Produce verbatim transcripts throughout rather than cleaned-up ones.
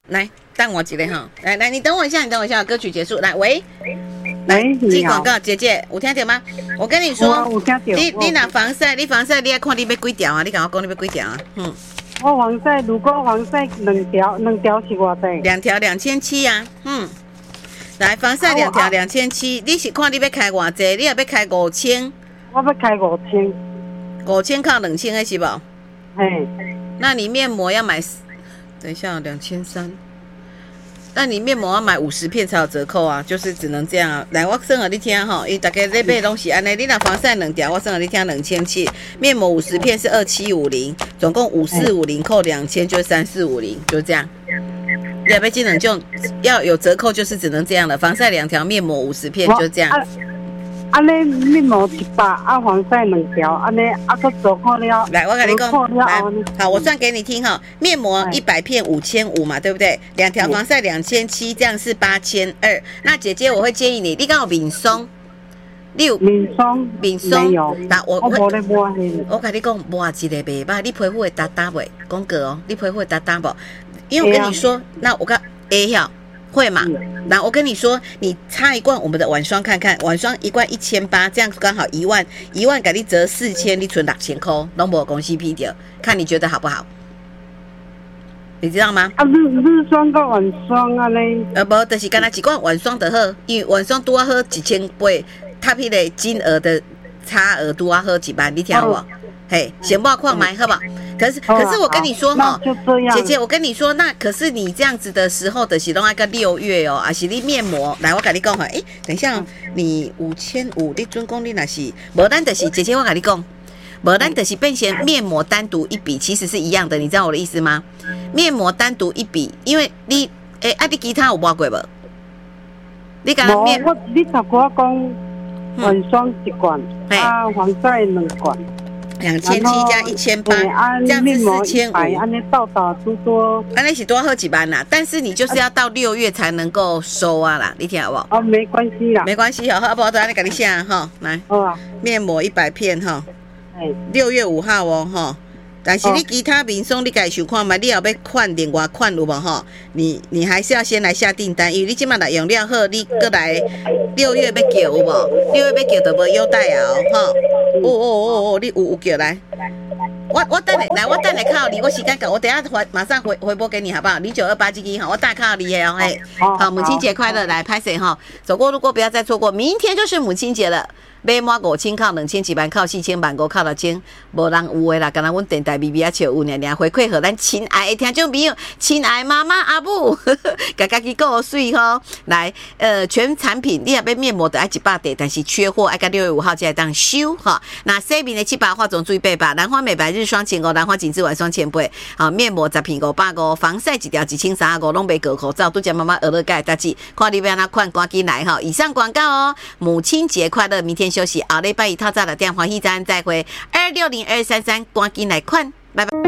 来，等我一下哈，来来，你等我一下，你等我一下，歌曲结束，来，喂，来，接广告，姐姐，有听到吗？我跟你说，你你拿防晒，你防晒你要看你要几条啊？你跟我讲你要几条啊？嗯， 我防晒，如果防晒两条，两条是偌济？ 两条两千七啊，嗯，来防晒两条两千七，你是看你要开偌济？你也要开五千？ 我要开五千， 五千靠两千的是不？ 嘿， 那你面膜要买？等一下，两千三。那你面膜要买五十片才有折扣啊，就是只能这样啊。来，我算给你听哈，因为大家在买东西安尼，你拿防晒两条，我算给你听两千七，面膜五十片是二七五零，总共五四五零扣两千就是三四五零，就这样。你要技能就要有折扣，就是只能这样了。防晒两条，面膜五十片，就这样。 安尼面膜一百，啊防晒两条，安尼啊个折扣了。 来，我跟你讲，来，好，我算给你听哈。面膜一百片五千五嘛，对不对？两条防晒两千七，这样是八千二。那姐姐，我会建议你，你刚好敏松，你有敏松， 敏松，那我我无咧抹黑。 我跟你讲，抹一个袂歹，你皮肤会哒哒袂？讲过哦，你皮肤会哒哒不？因为我跟你说，那我讲 A 票。会嘛？那我跟你说，你擦一罐我们的晚霜看看，晚霜一罐一千八，这样刚好一万，一万给你折四千，你存六千块，拢无讲 C P 掉，看你觉得好不好？你知道吗？ 啊，日日霜跟晚霜啊嘞？ 呃，无，就是干那一罐晚霜就好，因为晚霜拄啊好一千八，它迄个金额的差额拄啊好一万，你听有无？哦嘿，先报矿买好不好？可是可是我跟你说哈，姐姐，我跟你说，那可是你这样子的时候的是弄那个六月哦，还是你面膜？来，我跟你讲哈，哎，等一下，你五千五，你准讲你那是，无咱就是姐姐，我跟你讲，无咱就是变成面膜单独一笔，其实是一样的，你知道我的意思吗？面膜单独一笔，因为你，哎，啊，你其他有抹过无？你讲面， 我你头我讲晚霜一罐，啊，防晒两罐。 两千七加一千八，这样子四千五。 安尼到达多多， 安尼是多好几万啦。但是你就是要到六月才能够收啊啦，你听好不好？ 哦，没关系啦， 没关系，好，好不好？等下你给你下哈，来， 好啊， 面膜一百片哈，六月五号哦哈。但是你其他民众你自己想看嘛，你也要款另外款有无吼？你你还是要先来下订单，因为你即马来用了好，你过来六月要叫有无？六月要叫就无优待啊吼！哦哦哦哦，你有有叫来。我我等下来，我等下靠你，我时间够，我等下回马上回回拨给你好不好？零九二八基金哈，我大靠你哦嘿。好，母亲节快乐，来拍谁哈？走过路过不要再错过，明天就是母亲节了。买满五千靠两千几万靠四千万五靠六千，无人有的啦。刚才阮电台 B B 啊笑有娘娘回馈给咱亲爱的听众朋友，亲爱妈妈阿母，家家己够水吼。来，呃，全产品你若要面膜的爱一百块，但是缺货，爱到六月五号才来当收哈。那西面的七百化妆水八百，兰花美白日霜千五，兰花紧致晚霜千八，好面膜十片五百五，防晒一条一千三百五，拢袂过口罩，拄只妈妈学了解大志，看你要安怎款，赶紧来哈。以上广告哦，母亲节快乐，明天休息，后礼拜一透早六点欢喜站再会，二六零二三三，赶紧来看，拜拜。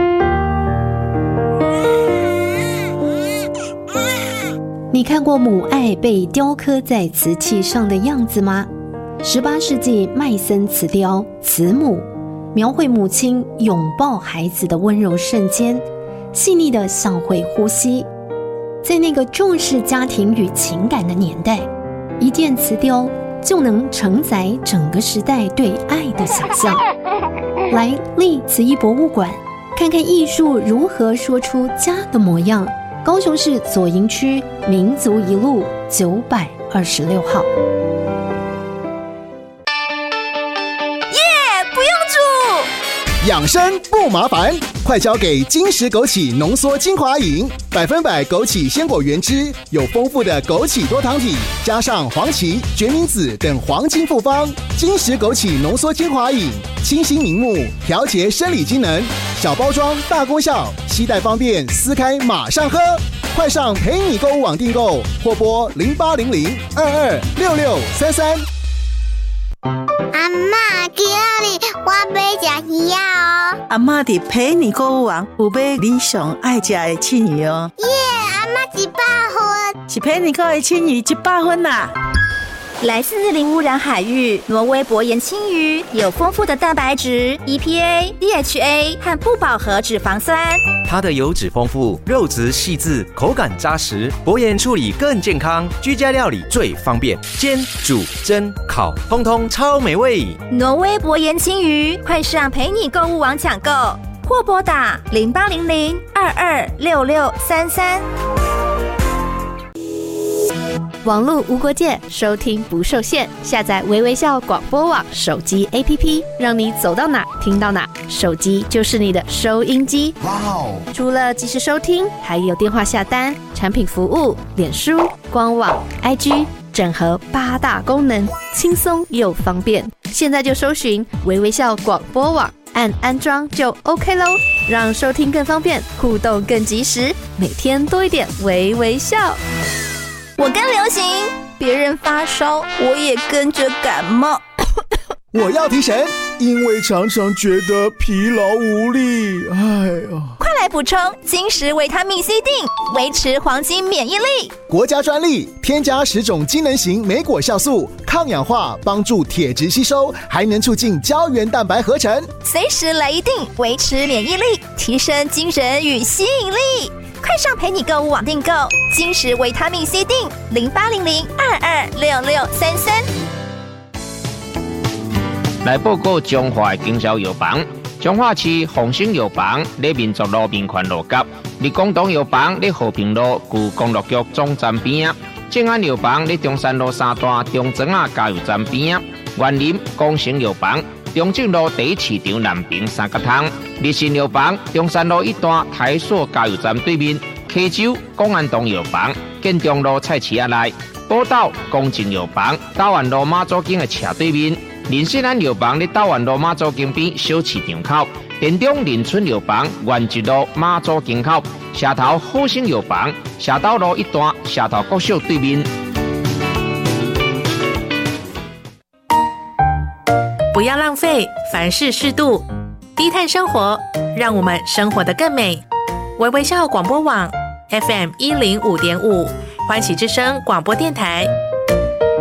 你看过母爱被雕刻在瓷器上的样子吗？十八世纪麦森瓷雕慈母，描绘母亲拥抱孩子的温柔瞬间，细腻的像会呼吸。在那个重视家庭与情感的年代，一件瓷雕就能承载整个时代对爱的想象。来历慈艺博物馆看看艺术如何说出家的模样。高雄市左营区民族一路九百二十六号。 耶，不用煮， 养生不麻烦，快交给金石枸杞浓缩精华饮，百分百枸杞鲜果原汁，有丰富的枸杞多糖体，加上黄芪、决明子等黄金复方。金石枸杞浓缩精华饮，清新明目，调节生理机能，小包装大功效，携带方便，撕开马上喝。快上陪你购物网订购，或拨零八零零二二六六三三。 阿嬷，今日我要吃鱼啊哦！ 阿嬷伫陪你购物网有买你上爱吃的青鱼哦。 耶，阿嬷一百分， 是陪你购的青鱼一百分啦！ 来自零污染海域，挪威薄盐青鱼有丰富的蛋白质、E P A、D H A 和不饱和脂肪酸。 它的油脂丰富，肉质细致，口感扎实，薄盐处理更健康，居家料理最方便，煎、煮、蒸、烤，通通超美味。 挪威薄盐青鱼，快上陪你购物网抢购，或拨打零八零零二二六六三三。 网络无国界，收听不受限。下载微微笑广播网手机 A P P， 让你走到哪听到哪，手机就是你的收音机。哇哦！除了即时收听，还有电话下单、产品服务、脸书、官网、I G， 整合八大功能，轻松又方便。现在就搜寻微微笑广播网，按安装就 OK 咯，让收听更方便，互动更及时，每天多一点微微笑。 我更流行，别人发烧，我也跟着感冒。 我要提神，因为常常觉得疲劳无力。哎呀， 快来补充金石维他命 C 锭，维持黄金免疫力。 国家专利，添加十种机能型莓果酵素，抗氧化，帮助铁质吸收，还能促进胶原蛋白合成。 随时来一锭，维持免疫力，提升精神与吸引力。快上陪你购物网订购金石维他命 C 锭，零八零零二二六六三三。 来报告中华的经销药房，中华市丰兴药房在民族路民权路角，立功东药房在和平路旧公路局总站边啊，正安药房在中山路三段中庄啊加油站边啊，园林光成药房中正路第一市场南平三角汤，日新药房中山路一段台塑加油站对面，溪州公安东药房建中路菜市仔内，宝岛公正药房大湾路马祖径的斜对面。林信安药房在大湾路马祖径边小市场口，田中林村药房原一路马祖径口，社头好生药房社头路一段社头国小对面。 不要浪费，凡事适度，低碳生活，让我们生活得更美。微微笑广播网 F M 一零五点五，欢喜之声广播电台。